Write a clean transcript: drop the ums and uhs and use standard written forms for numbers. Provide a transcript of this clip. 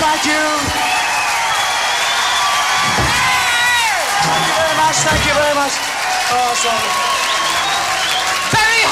Thank you. Thank you very much. Thank you very much. Oh, sorry. Very